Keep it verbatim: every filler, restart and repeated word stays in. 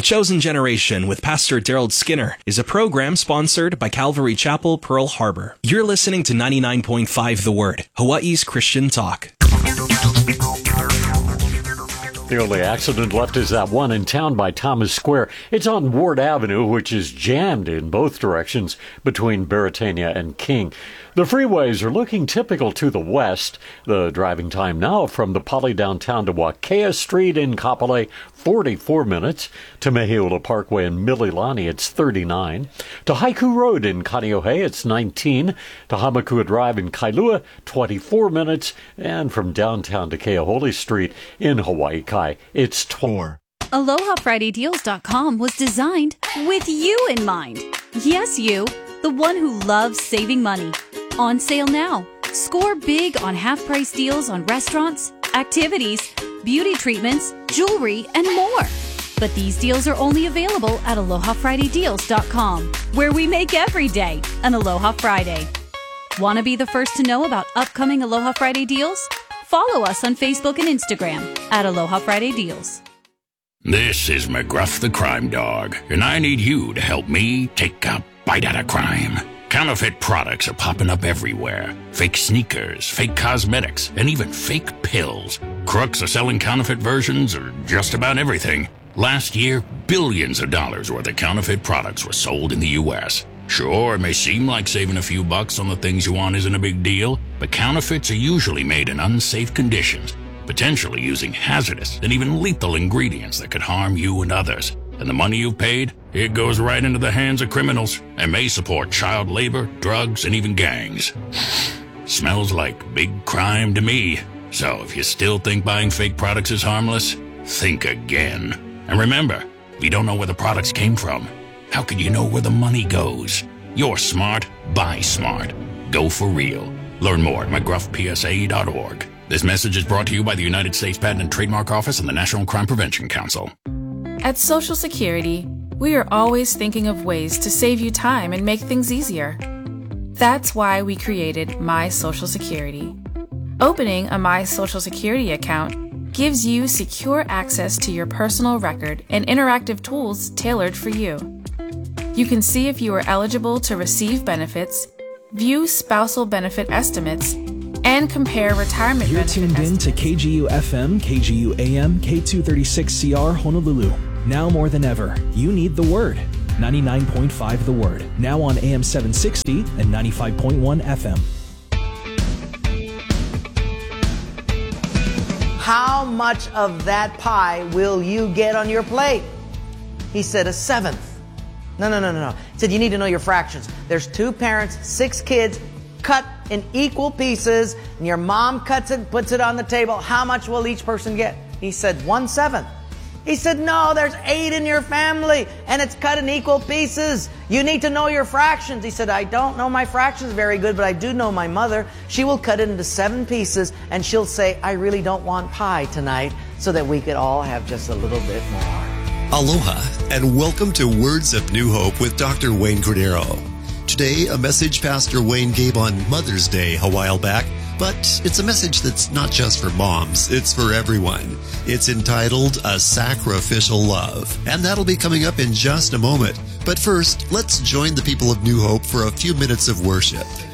Chosen Generation with Pastor Daryl Skinner is a program sponsored by Calvary Chapel, Pearl Harbor. You're listening to ninety-nine point five The Word, Hawaii's Christian talk. The only accident left is that one in town by Thomas Square. It's on Ward Avenue, which is jammed in both directions between Baratania and King. The freeways are looking typical to the west. The driving time now from the Poly downtown to Wakea Street in Kapolei, forty-four minutes. To Meheula Parkway in Mililani, it's thirty-nine. To Haiku Road in Kaneohe, it's nineteen. To Hamakua Drive in Kailua, twenty-four minutes. And from downtown to Keahole Street in Hawaii Kai, it's four. Aloha Friday Deals dot com was designed with you in mind. Yes, you, the one who loves saving money. On sale now. Score big on half-price deals on restaurants, activities, beauty treatments, jewelry, and more. But these deals are only available at Aloha Friday Deals dot com, where we make every day an Aloha Friday. Want to be the first to know about upcoming Aloha Friday deals? Follow us on Facebook and Instagram at Aloha Friday Deals. This is McGruff the Crime Dog, and I need you to help me take a bite out of crime. Counterfeit products are popping up everywhere. Fake sneakers, fake cosmetics, and even fake pills. Crooks are selling counterfeit versions of just about everything. Last year, billions of dollars worth of counterfeit products were sold in the U S Sure, it may seem like saving a few bucks on the things you want isn't a big deal, but counterfeits are usually made in unsafe conditions, potentially using hazardous and even lethal ingredients that could harm you and others. And the money you've paid, it goes right into the hands of criminals and may support child labor, drugs, and even gangs. Smells like big crime to me. So if you still think buying fake products is harmless, think again. And remember, if you don't know where the products came from, how can you know where the money goes? You're smart, buy smart. Go for real. Learn more at McGruff P S A dot org. This message is brought to you by the United States Patent and Trademark Office and the National Crime Prevention Council. At Social Security, we are always thinking of ways to save you time and make things easier. That's why we created My Social Security. Opening a My Social Security account gives you secure access to your personal record and interactive tools tailored for you. You can see if you are eligible to receive benefits, view spousal benefit estimates, and compare retirement You're benefit tuned in estimates. to K G U F M, K G U A M, K two thirty-six C R Honolulu. Now more than ever, you need the Word. ninety-nine point five The Word. Now on A M seven sixty and ninety-five point one F M. How much of that pie will you get on your plate? He said a seventh. No, no, no, no, no. He said you need to know your fractions. There's two parents, six kids, cut in equal pieces, and your mom cuts it, puts it on the table. How much will each person get? He said one seventh. He said, no, there's eight in your family, and it's cut in equal pieces. You need to know your fractions. He said, I don't know my fractions very good, but I do know my mother. She will cut it into seven pieces, and she'll say, I really don't want pie tonight, so that we could all have just a little bit more. Aloha, and welcome to Words of New Hope with Doctor Wayne Cordero. Today, a message Pastor Wayne gave on Mother's Day a while back, but it's a message that's not just for moms, it's for everyone. It's entitled A Sacrificial Love, and that'll be coming up in just a moment. But first, let's join the people of New Hope for a few minutes of worship.